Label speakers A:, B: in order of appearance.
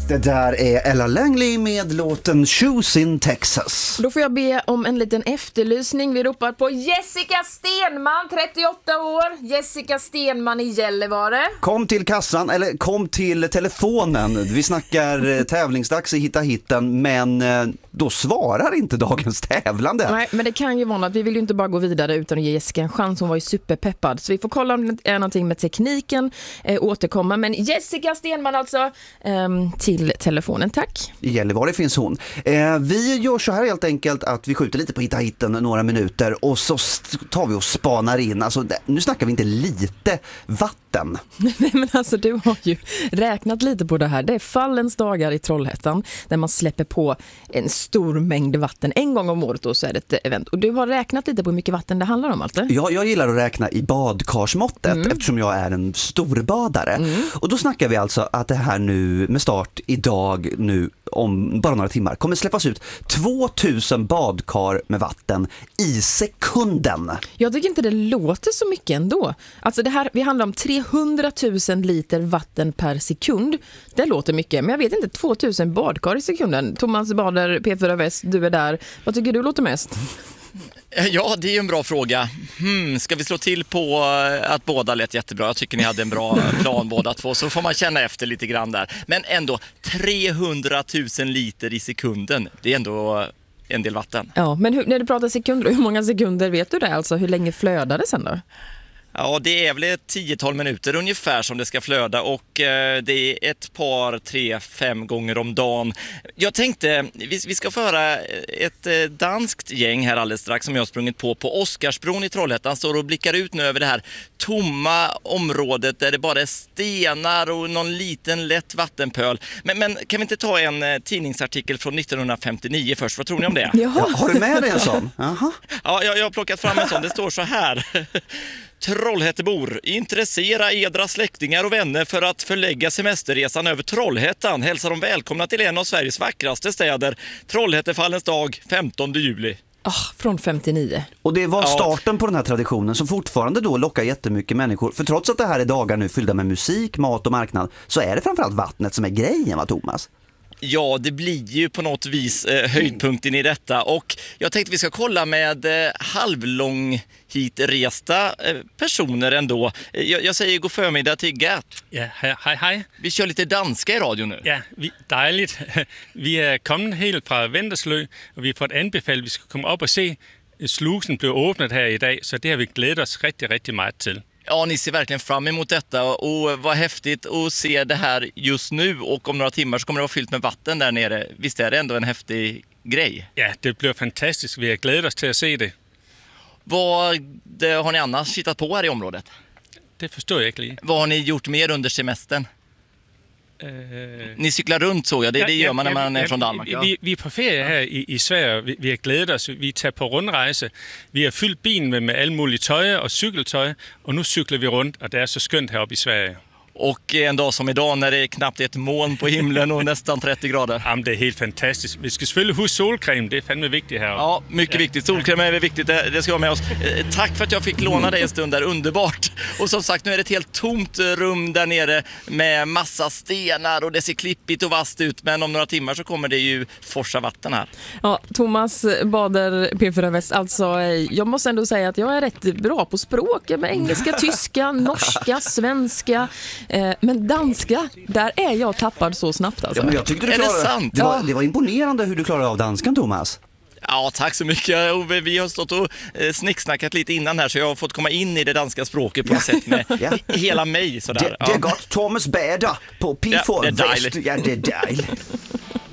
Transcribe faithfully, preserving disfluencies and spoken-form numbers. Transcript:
A: Det där är Ella Langley med låten Shoes in Texas.
B: Då får jag be om en liten efterlysning. Vi ropar på Jessica Stenman, trettioåtta år. Jessica Stenman i Gällivare.
A: Kom till kassan, eller kom till telefonen. Vi snackar tävlingsdags i Hitta Hitten, men då svarar inte dagens tävlande.
B: Nej, men det kan ju vara att vi vill ju inte bara gå vidare utan att ge Jessica en chans. Hon var ju superpeppad. Så vi får kolla om det är någonting med tekniken, eh, återkomma. Men Jessica Stenman alltså eh, till telefonen, tack.
A: I Gällivare finns hon. Eh, vi gör så här helt enkelt att vi skjuter lite på Hitta Hitten några minuter och så tar vi och spanar in. Alltså, nu snackar vi inte lite vatten.
B: Nej, men alltså du har ju räknat lite på det här. Det är fallens dagar i Trollhättan där man släpper på en stor mängd vatten. En gång om året då så är det ett event. Och du har räknat lite på hur mycket vatten det handlar om, alltså?
A: Ja, jag gillar att räkna i badkarsmåttet mm. eftersom jag är en storbadare. Mm. Och då snackar vi alltså att det här nu med start idag nu om bara några timmar kommer släppas ut tvåtusen badkar med vatten i sekunden.
B: Jag tycker inte det låter så mycket ändå. Alltså det här, vi handlar om trehundratusen liter vatten per sekund. Det låter mycket, men jag vet inte, tvåtusen badkar i sekunden. Thomas Bader, P fyra Väst, du är där. Vad tycker du låter mest?
C: Ja, det är ju en bra fråga. Hmm, ska vi slå till på att båda lät jättebra? Jag tycker ni hade en bra plan båda två, så får man känna efter lite grann där. Men ändå, trehundratusen liter i sekunden, det är ändå en del vatten.
B: Ja, men hur, när du pratar sekunder, hur många sekunder vet du det? Alltså hur länge flödar det sen då?
C: Ja, det är väl ett tiotal minuter ungefär som det ska flöda och eh, det är ett par, tre, fem gånger om dagen. Jag tänkte, vi, vi ska föra ett eh, danskt gäng här alldeles strax som jag har sprungit på på Oscarsbron i Trollhättan. Står och blickar ut nu över det här tomma området där det bara är stenar och någon liten lätt vattenpöl. Men, men kan vi inte ta en eh, tidningsartikel från nittonhundrafemtionio först? Vad tror ni om det?
A: Ja, har du med dig en sån? Aha.
C: Ja, jag, jag har plockat fram en sån. Det står så här. Trollhättebor, intressera edra släktingar och vänner för att förlägga semesterresan över Trollhättan. Hälsar de välkomna till en av Sveriges vackraste städer, Trollhättefallens dag, femtonde juli.
B: Oh, från femtionio.
A: Och det var starten på den här traditionen som fortfarande då lockar jättemycket människor. För trots att det här är dagar nu fyllda med musik, mat och marknad, så är det framförallt vattnet som är grejen, va Thomas?
C: Ja, det blir ju på något vis eh, höjdpunkten i detta och jag tänkte vi ska kolla med eh, halvlång hitresta eh, personer ändå. Jag, jag säger god förmiddag till Gert.
D: Ja, hej, hej, hej.
C: Vi kör lite danska i radio nu.
D: Ja, vi, dejligt. Vi är kommit helt från Venterslö och vi har fått anbefalt att vi ska komma upp och se slusen bli öppnat här idag, så det har vi glädjat oss riktigt, riktigt mycket till.
C: Ja, ni ser verkligen fram emot detta och vad häftigt att se det här just nu och om några timmar så kommer det vara fyllt med vatten där nere. Visst är det ändå en häftig grej?
D: Ja, det blir fantastiskt. Vi har glädjat oss till att se det.
C: Vad det, har ni annars hittat på här i området?
D: Det förstår jag inte.
C: Vad har ni gjort mer under semestern?
D: Uh...
C: Ni cyklar runt så, ja. Det,
D: ja,
C: det gör man
D: ja,
C: när man
D: ja,
C: är från Danmark. Ja.
D: Vi, vi är på ferie här i, i Sverige. Vi, vi har glädjat oss. Vi tar på rundrejse. Vi har fyllt bilen med, med all mulig tøj och cykeltøj. Och nu cyklar vi runt och det är så skönt här uppe i Sverige.
C: Och en dag som idag när det är knappt ett moln på himlen och nästan trettio grader.
D: Ja, det är helt fantastiskt. Vi ska selvfølgelig huske solkräm, det är fan viktigt här.
C: Ja, mycket ja. viktigt. Solkräm är viktigt, det ska vi ha med oss. Tack för att jag fick låna dig en stund där, underbart. Och som sagt, nu är det ett helt tomt rum där nere med massa stenar och det ser klippigt och vasst ut. Men om några timmar så kommer det ju forsa vatten här.
B: Ja, Thomas Bader, P fyra Väst. Alltså, jag måste ändå säga att jag är rätt bra på språk. Med engelska, tyska, norska, svenska. Men danska, där är jag tappad så snabbt alltså.
A: Ja, men jag tyckte du
C: är
A: klarade,
C: det sant?
A: Det var,
B: ja.
A: det var imponerande hur du klarade av danskan, Thomas.
C: Ja, tack så mycket. Vi har stått och snicksnackat lite innan här så jag har fått komma in i det danska språket på ett sätt med ja. hela mig. Sådär.
A: Det, det är gott Thomas Bader på P fyra Väst. Ja, det är dejligt.